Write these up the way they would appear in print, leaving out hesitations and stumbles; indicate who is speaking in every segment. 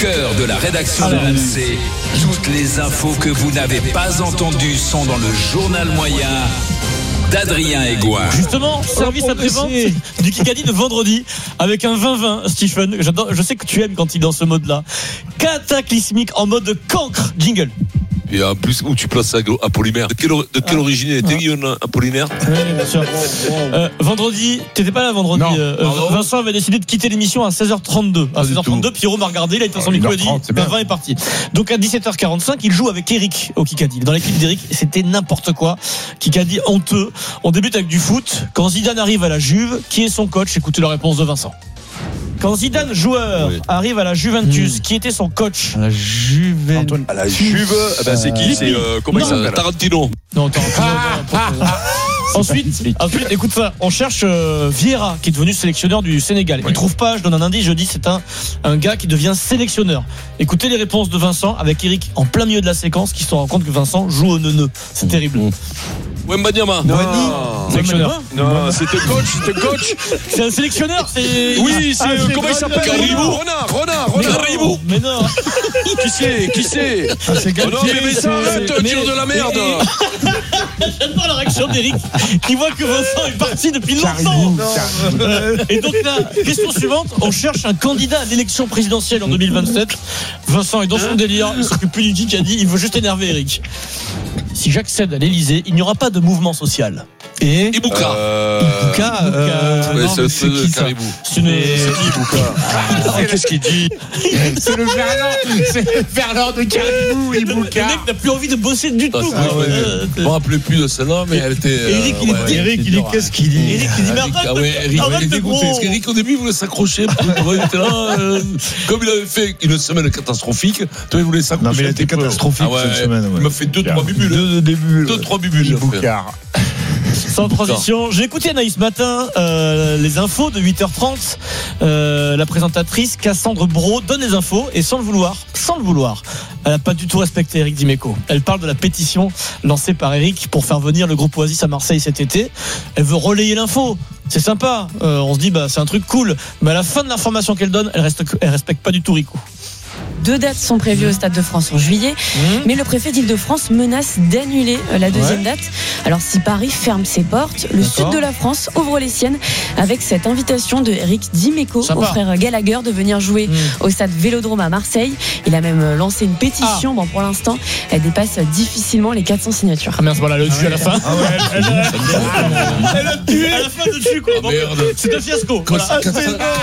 Speaker 1: cœur de la rédaction de RMC. Toutes les infos que vous n'avez pas entendues sont dans le journal moyen d'Adrien Aigouin.
Speaker 2: Justement, service après-vente du Kikadi de vendredi avec un 20-20, Stephen. J'adore, je sais que tu aimes quand il est dans ce mode-là. Cataclysmique en mode cancre. Jingle.
Speaker 3: Et en plus, où tu places à polymère. De quelle origine était un polymère?
Speaker 2: Oui, bien sûr. Vendredi, t'étais pas là vendredi. Vincent avait décidé de quitter l'émission à 16h32. À 16h32, Pierrot m'a regardé, il a éteint son micro et dit 20 est parti. Donc à 17h45, il joue avec Eric au Kikadi. Dans l'équipe d'Eric, c'était n'importe quoi. Kikadi honteux. On débute avec du foot. Quand Zidane arrive à la Juve, qui est son coach? Écoutez la réponse de Vincent. Quand Zidane, joueur, arrive à la Juventus, qui était son coach?
Speaker 4: À la Juve,
Speaker 3: c'est qui? C'est comment il s'appelle? Tarantino.
Speaker 2: Non, Tarantino. Ensuite, écoute ça, on cherche Vieira, qui est devenu sélectionneur du Sénégal. Il trouve pas, je donne un indice, je dis c'est un gars qui devient sélectionneur. Écoutez les réponses de Vincent avec Eric en plein milieu de la séquence, qui se rend compte que Vincent joue au neuneu. C'est terrible.
Speaker 3: Wembanyama.
Speaker 2: Sélectionneur.
Speaker 3: Non, c'était coach.
Speaker 2: C'est un sélectionneur, c'est.
Speaker 3: Oui, c'est comment il s'appelle?
Speaker 2: Caribou.
Speaker 3: Renard. Caribou.
Speaker 2: Mais non.
Speaker 3: Qui c'est? C'est Galtier. Non, mais ça arrête, tire de la merde.
Speaker 2: J'adore la réaction d'Eric qui voit que Vincent est parti depuis longtemps. Et donc là, question suivante, on cherche un candidat à l'élection présidentielle en 2027. Vincent est dans son délire, il s'occupe plus du Kikadi, il veut juste énerver Eric. Si j'accède à l'Elysée, il n'y aura pas de mouvement social. Et
Speaker 3: Ibouka.
Speaker 4: c'est qui ça?
Speaker 3: Caribou.
Speaker 2: C'est qui Ibouka?
Speaker 3: Qu'est-ce qu'il dit?
Speaker 4: C'est le Verlan de Caribou, Ibouka.
Speaker 2: Le mec n'a plus envie de bosser du tout.
Speaker 3: Je me rappelais plus de celle-là, mais elle était.
Speaker 2: Eric, il dit qu'est-ce qu'il dit? Eric, il dit
Speaker 3: Eric, il est dégoûté. Parce qu'Eric, au début, il voulait s'accrocher. Il était là, comme il avait fait une semaine catastrophique, il voulait s'accrocher.
Speaker 5: Non, mais il a été catastrophique cette semaine.
Speaker 3: Il m'a fait 2-3 bubules. 2-3 bubules.
Speaker 5: Ibouka.
Speaker 2: Sans transition, j'ai écouté Anaïs ce matin, les infos de 8h30. La présentatrice Cassandre Brault donne les infos et sans le vouloir, elle n'a pas du tout respecté Eric Dimeco. Elle parle de la pétition lancée par Eric pour faire venir le groupe Oasis à Marseille cet été. Elle veut relayer l'info. C'est sympa. On se dit c'est un truc cool. Mais à la fin de l'information qu'elle donne, elle respecte pas du tout Rico.
Speaker 6: 2 dates sont prévues au Stade de France en juillet, mais le préfet d'Île-de-France menace d'annuler la deuxième date. Alors si Paris ferme ses portes, le sud de la France ouvre les siennes avec cette invitation de Eric Dimeco au frère Gallagher de venir jouer au Stade Vélodrome à Marseille. Il a même lancé une pétition. Bon, pour l'instant, elle dépasse difficilement les 400 signatures.
Speaker 2: Ah merde, voilà, le tue à la fin. Elle a tué à la fin de dessus quoi. C'est un fiasco. Voilà.
Speaker 3: 400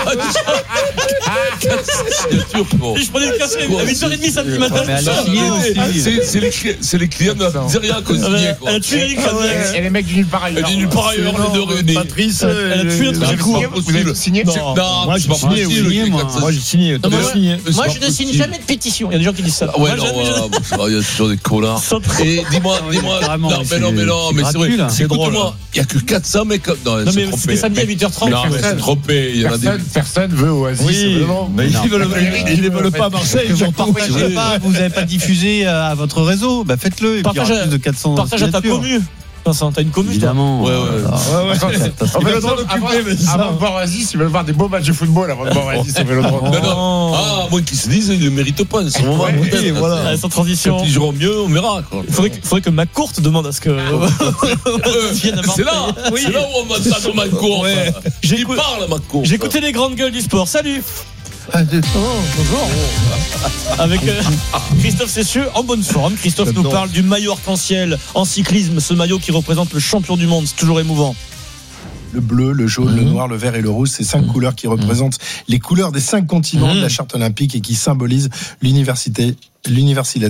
Speaker 3: signatures.
Speaker 2: Je prenais le café à 8h30 samedi matin.
Speaker 3: C'est les clients de la pizzeria qu'on signait.
Speaker 2: Elle a tué Eric.
Speaker 4: Et les mecs du nulle part ailleurs.
Speaker 3: Elle dit nulle part ailleurs, les deux réunis.
Speaker 5: Patrice,
Speaker 2: elle a tué notre coup.
Speaker 4: Vous avez signé?
Speaker 3: Non,
Speaker 5: moi j'ai signé. Moi j'ai signé.
Speaker 2: Moi je ne signe jamais de pétition. Il y a des gens qui disent ça.
Speaker 3: Ouais, non, il y a toujours des connards. Et dis-moi, non, mais c'est vrai.
Speaker 5: C'est drôle.
Speaker 3: Il n'y a que 400 mecs. Non,
Speaker 2: mais c'était samedi à 8h30.
Speaker 3: Non, mais c'est trompé.
Speaker 4: Personne veut Oasis.
Speaker 5: Oui, mais ils ne veulent pas à Marseille.
Speaker 7: Vous n'avez pas diffusé à votre réseau, faites-le. Et puis il y aura plus de 400.
Speaker 2: Partage à ta commu. Vincent, t'as une commune?
Speaker 7: Évidemment.
Speaker 3: Ouais.
Speaker 4: Au Vélodrome, avant de voir Oasis, ils veulent voir des beaux matchs de football avant de voir Oasis au Vélodrome.
Speaker 3: Non. Ah, moi qu'ils se disent, ils ne le méritent pas. En ce moment,
Speaker 2: voilà. Sans transition.
Speaker 3: Quand ils joueront mieux, on verra.
Speaker 2: Il faudrait que McCourt demande à ce que.
Speaker 3: C'est là où on va ça sur McCourt. Il parle à McCourt.
Speaker 2: J'ai écouté les grandes gueules du sport. Salut. Bonjour. Avec Christophe Cessieux en bonne forme. Christophe nous parle du maillot arc-en-ciel en cyclisme, ce maillot qui représente le champion du monde. C'est toujours émouvant.
Speaker 5: Le bleu, le jaune, le noir, le vert et le rouge, ces 5 couleurs qui représentent les couleurs des 5 continents de la charte olympique et qui symbolisent l'universalité du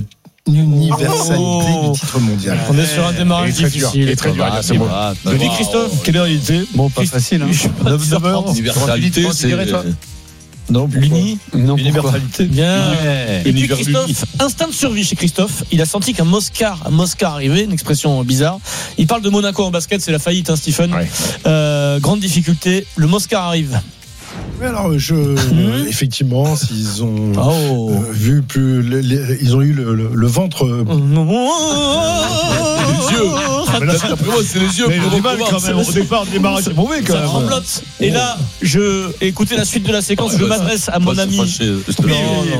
Speaker 5: titre mondial.
Speaker 2: On est sur un démarrage difficile.
Speaker 4: Et très dur à dire ce mot.
Speaker 2: Denis Christophe,
Speaker 5: Quelle heure il était?
Speaker 7: Bon, pas facile.
Speaker 5: 9h.
Speaker 3: L'universalité, c'est.
Speaker 5: Non,
Speaker 2: l'universalité. Bien. Et puis Christophe, instinct de survie chez Christophe. Il a senti qu'un Moscar arrivait, une expression bizarre. Il parle de Monaco en basket, c'est la faillite, Stephen. Grande difficulté. Le Moscar arrive.
Speaker 5: Oui, alors effectivement, s'ils ont vu ils ont eu le ventre.
Speaker 3: Les yeux. Après moi, c'est les yeux.
Speaker 5: Mais le débat, quand même, au départ, le démarrage c'est mauvais quand même.
Speaker 2: Tremblote. Et là, écoutez la suite de la séquence. Je m'adresse à mon ami.